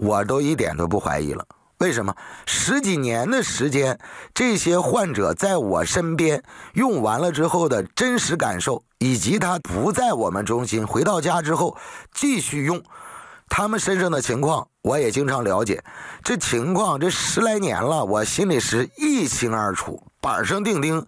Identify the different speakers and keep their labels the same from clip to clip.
Speaker 1: 我都一点都不怀疑了。为什么？10几年的时间，这些患者在我身边用完了之后的真实感受，以及他不在我们中心回到家之后继续用，他们身上的情况我也经常了解。这情况这10来年了，我心里是一清二楚，板上钉钉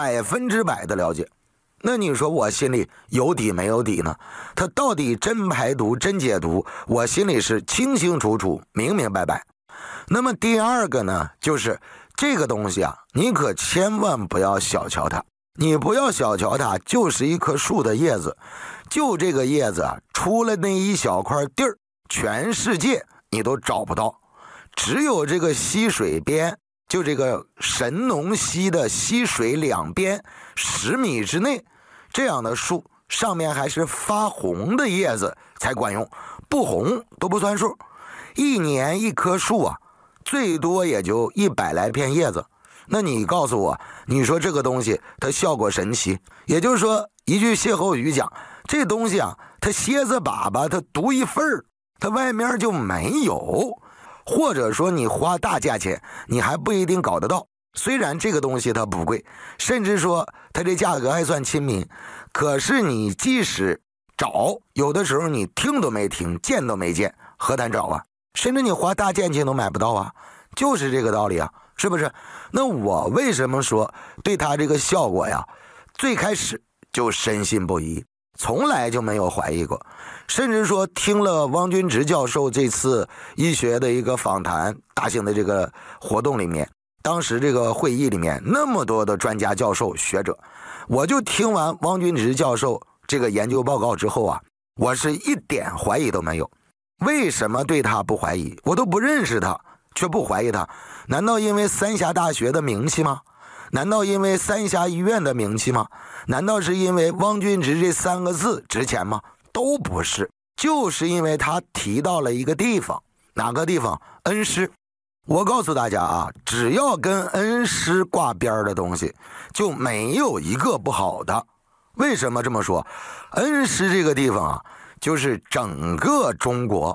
Speaker 1: ，100%的了解。那你说我心里有底没有底呢？他到底真排毒真解毒，我心里是清清楚楚明明白白。那么第二个呢，就是这个东西啊，你可千万不要小瞧它。你不要小瞧它，就是一棵树的叶子，就这个叶子啊，出了那一小块地儿，全世界你都找不到。只有这个溪水边，就这个神农溪的溪水两边10米之内，这样的树上面还是发红的叶子才管用，不红都不算数。一年一棵树啊，最多也就100来片叶子。那你告诉我，你说这个东西它效果神奇，也就是说一句歇后语讲，这东西啊，它蝎子粑粑它独一份儿，它外面就没有。或者说你花大价钱你还不一定搞得到。虽然这个东西它不贵，甚至说它这价格还算亲民，可是你即使找，有的时候你听都没听，见都没见，何谈找啊？甚至你花大价钱都买不到啊，就是这个道理啊，是不是？那我为什么说对它这个效果呀，最开始就深信不疑，从来就没有怀疑过。甚至说听了汪君直教授这次医学的一个访谈，大型的这个活动里面，当时这个会议里面那么多的专家教授学者，我就听完汪君直教授这个研究报告之后啊，我是一点怀疑都没有。为什么对他不怀疑？我都不认识他却不怀疑他，难道因为三峡大学的名气吗？难道因为三峡医院的名气吗？难道是因为汪君直这3个字值钱吗？都不是，就是因为他提到了一个地方。哪个地方？恩施。我告诉大家啊，只要跟恩施挂边的东西就没有一个不好的。为什么这么说？恩施这个地方啊，就是整个中国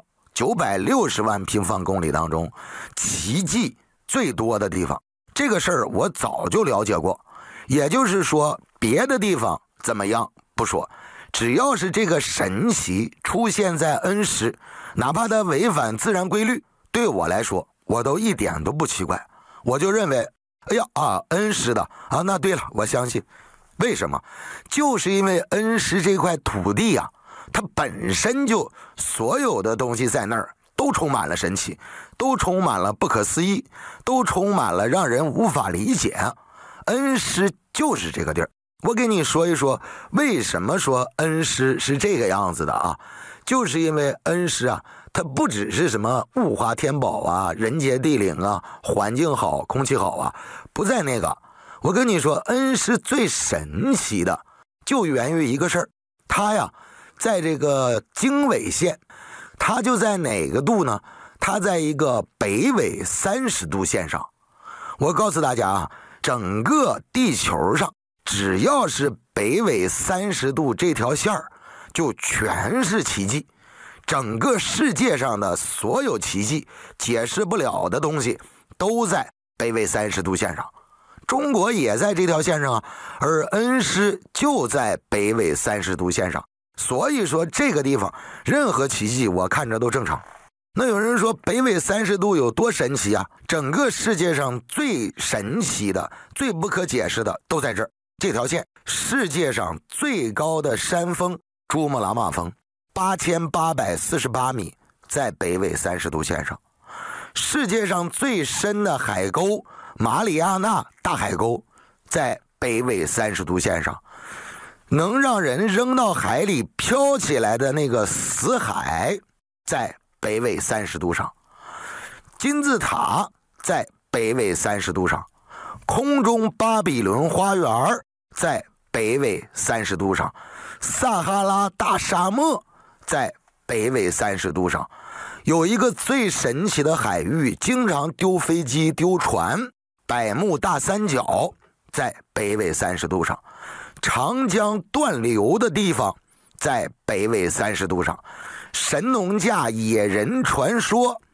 Speaker 1: 960万平方公里当中奇迹最多的地方。这个事儿我早就了解过，也就是说别的地方怎么样不说，只要是这个神奇出现在恩施，哪怕它违反自然规律，对我来说我都一点都不奇怪。我就认为哎呀啊，恩施的啊，那对了，我相信。为什么？就是因为恩施这块土地啊，它本身就所有的东西在那儿都充满了神奇，都充满了不可思议，都充满了让人无法理解。恩施就是这个地儿。我给你说一说为什么说恩施是这个样子的啊，就是因为恩施啊，它不只是什么物华天宝啊，人杰地灵啊，环境好，空气好啊，不在那个。我跟你说，恩施最神奇的就源于一个事儿，它呀在这个经纬线，它就在哪个度呢？它在一个北纬30度线上。我告诉大家啊，整个地球上只要是北纬30度这条线儿，就全是奇迹。整个世界上的所有奇迹，解释不了的东西，都在北纬30度线上。中国也在这条线上啊，而恩施就在北纬30度线上。所以说这个地方任何奇迹我看着都正常。那有人说北纬30度有多神奇啊？整个世界上最神奇的、最不可解释的都在这儿。这条线，世界上最高的山峰珠穆朗玛峰8848米，在北纬30度线上。世界上最深的海沟马里亚纳大海沟在北纬30度线上。能让人扔到海里飘起来的那个死海在北纬30度上。金字塔在北纬30度上。空中巴比伦花园在北纬30度上。撒哈拉大沙漠在北纬30度上。有一个最神奇的海域，经常丢飞机丢船，百慕大三角在北纬30度上。长江断流的地方在北纬30度上。神农架野人传说